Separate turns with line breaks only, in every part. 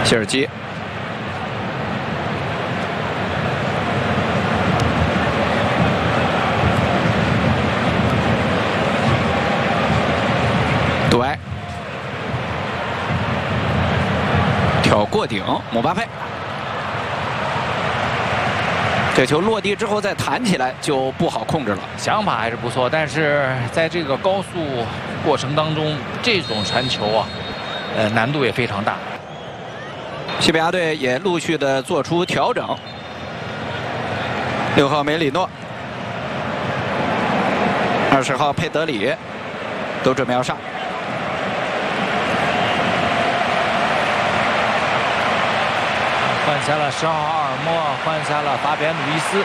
切尔基。 杜埃挑过顶，姆巴佩。这球落地之后再弹起来就不好控制了。
想法还是不错，但是在这个高速过程当中，这种传球啊，难度也非常大。
西班牙队也陆续的做出调整。6号梅里诺，20号佩德里都准备要上。
换下了10号阿尔莫，换下了法比安·鲁伊斯。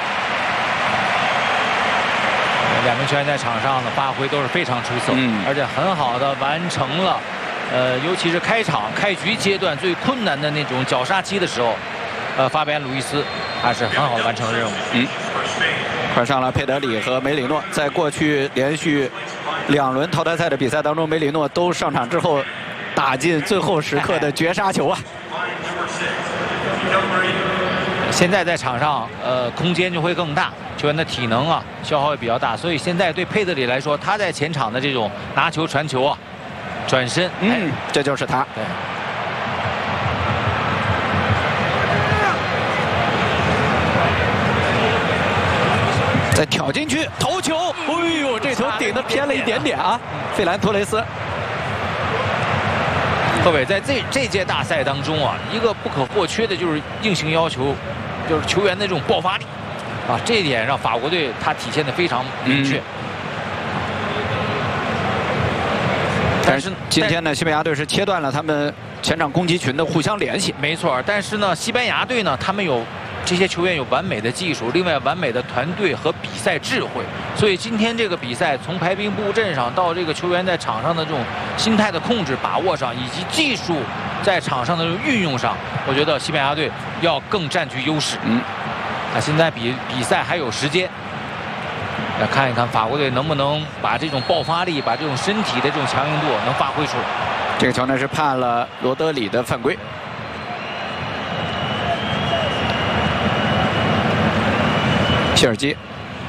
两名球员在场上的发挥都是非常出色，而且很好的完成了，尤其是开局阶段最困难的那种绞杀期的时候，法比安·鲁伊斯还是很好的完成了任务。
换上了佩德里和梅里诺，在过去连续2轮淘汰赛的比赛当中，梅里诺都上场之后打进最后时刻的绝杀球啊！
现在在场上，空间就会更大，球员的体能啊消耗也比较大，所以现在对佩德里来说，他在前场的这种拿球传球啊，转身，
这就是他。
对。
再挑进去，头球，哎呦，这球顶得偏了一点点啊！费兰托雷斯。
各位，在这届大赛当中啊，一个不可或缺的就是硬性要求，就是球员的这种爆发力，啊，这一点让法国队他体现的非常明确。但是
今天呢，西班牙队是切断了他们前场攻击群的互相联系。
没错，但是呢，西班牙队呢，他们有这些球员有完美的技术，另外完美的团队和比赛智慧，所以今天这个比赛从排兵布阵上到这个球员在场上的这种心态的控制、把握上，以及技术在场上的运用上，我觉得西班牙队要更占据优势。现在比赛还有时间，来看一看法国队能不能把这种爆发力、把这种身体的这种强硬度能发挥出来。
这个球呢是判了罗德里的犯规。 切尔基，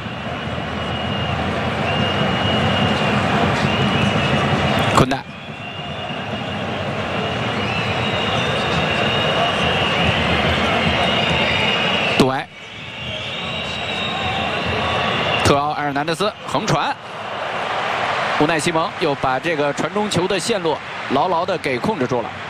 昆奈，杜埃，特奥·埃尔南德斯横传，乌奈西蒙又把这个传中球的线路牢牢的给控制住了。